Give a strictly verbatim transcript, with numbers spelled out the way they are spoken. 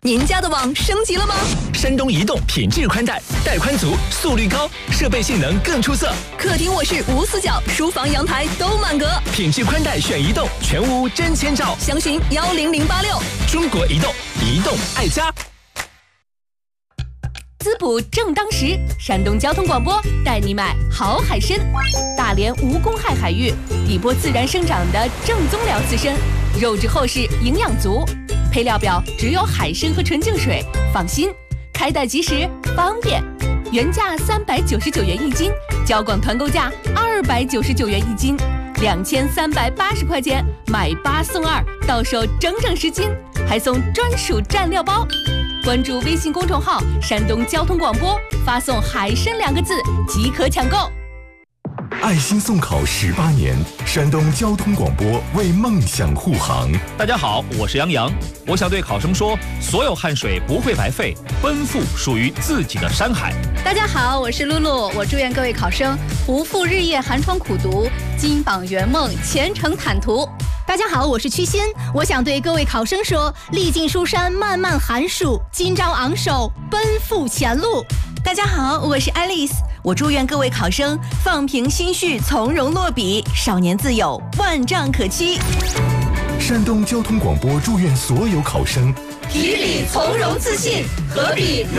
您家的网升级了吗？ 山东移动品质宽带，带宽足，速率高，设备性能更出色。 客厅卧室无死角，书房阳台都满格。 品质宽带选移动，全屋真千兆。 详询幺零零八六。 中国移动，移动爱家。 滋补正当时，山东交通广播带你买好海参。大连无公害海域，底波自然生长的正宗辽刺参，肉质厚实，营养足。配料表只有海参和纯净水，放心，开袋即时，方便。原价三百九十九元一斤，交广团购价二百九十九元一斤，两千三百八十块钱买八送二，到手整整十斤，还送专属蘸料包。关注微信公众号“山东交通广播”，发送“海参”两个字即可抢购。 爱心送考十八年，山东交通广播为梦想护航。 大家好，我是杨洋，我想对考生说，所有汗水不会白费，奔赴属于自己的山海。 大家好，我是露露，我祝愿各位考生不负日夜寒窗苦读，金榜圆梦，前程坦途。 大家好，我是曲仙，我想对各位考生说，历尽书山漫漫寒暑，今朝昂首奔赴前路。 大家好，我是爱丽丝，我祝愿各位考生放平心绪，从容落笔，少年自有万丈可期。 山东交通广播祝愿所有考生提笔从容自信，合笔如